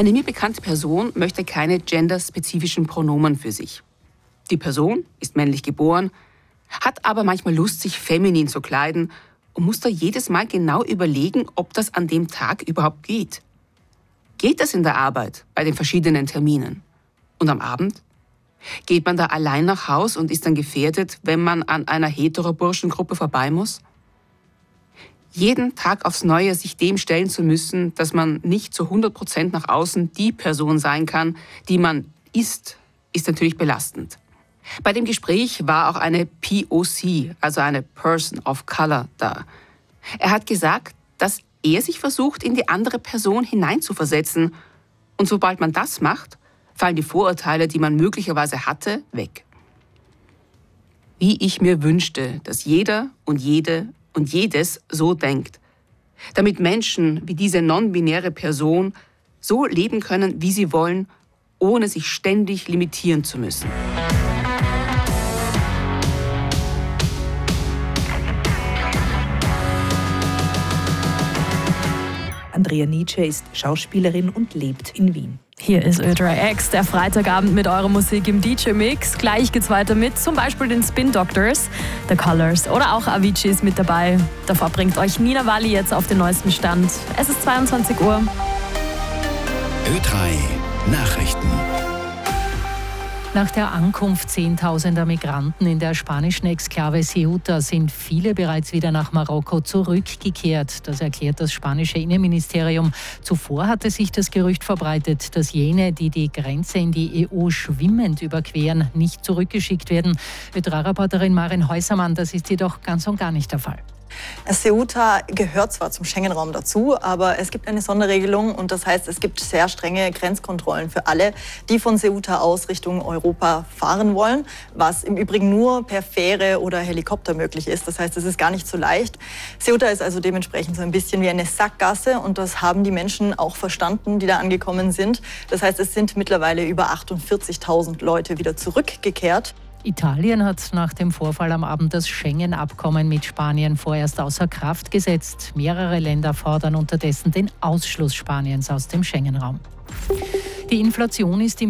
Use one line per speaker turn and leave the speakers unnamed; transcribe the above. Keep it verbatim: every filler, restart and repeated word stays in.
Eine mir bekannte Person möchte keine genderspezifischen Pronomen für sich. Die Person ist männlich geboren, hat aber manchmal Lust, sich feminin zu kleiden und muss da jedes Mal genau überlegen, ob das an dem Tag überhaupt geht. Geht das in der Arbeit, bei den verschiedenen Terminen? Und am Abend? Geht man da allein nach Haus und ist dann gefährdet, wenn man an einer hetero-Burschengruppe vorbei muss? Jeden Tag aufs Neue sich dem stellen zu müssen, dass man nicht zu hundert Prozent nach außen die Person sein kann, die man ist, ist natürlich belastend. Bei dem Gespräch war auch eine P O C, also eine Person of Color, da. Er hat gesagt, dass er sich versucht, in die andere Person hineinzuversetzen. Und sobald man das macht, fallen die Vorurteile, die man möglicherweise hatte, weg. Wie ich mir wünschte, dass jeder und jede und jedes so denkt, damit Menschen wie diese non-binäre Person so leben können, wie sie wollen, ohne sich ständig limitieren zu müssen.
Andrea Nietzsche ist Schauspielerin und lebt in Wien.
Hier ist Ö drei X, der Freitagabend mit eurer Musik im D J-Mix. Gleich geht's weiter mit zum Beispiel den Spin Doctors, The Colors oder auch Avicii ist mit dabei. Davor bringt euch Nina Walli jetzt auf den neuesten Stand. Es ist zweiundzwanzig Uhr.
Ö drei Nachrichten.
Nach der Ankunft zehntausender Migranten in der spanischen Exklave Ceuta sind viele bereits wieder nach Marokko zurückgekehrt. Das erklärt das spanische Innenministerium. Zuvor hatte sich das Gerücht verbreitet, dass jene, die die Grenze in die E U schwimmend überqueren, nicht zurückgeschickt werden. Ö drei Reporterin Marin Häusermann, das ist jedoch ganz und gar nicht der Fall.
Ceuta gehört zwar zum Schengen-Raum dazu, aber es gibt eine Sonderregelung und das heißt, es gibt sehr strenge Grenzkontrollen für alle, die von Ceuta aus Richtung Europa fahren wollen, was im Übrigen nur per Fähre oder Helikopter möglich ist. Das heißt, es ist gar nicht so leicht. Ceuta ist also dementsprechend so ein bisschen wie eine Sackgasse und das haben die Menschen auch verstanden, die da angekommen sind. Das heißt, es sind mittlerweile über achtundvierzigtausend Leute wieder zurückgekehrt.
Italien hat nach dem Vorfall am Abend das Schengen-Abkommen mit Spanien vorerst außer Kraft gesetzt. Mehrere Länder fordern unterdessen den Ausschluss Spaniens aus dem Schengen-Raum. Die Inflation ist im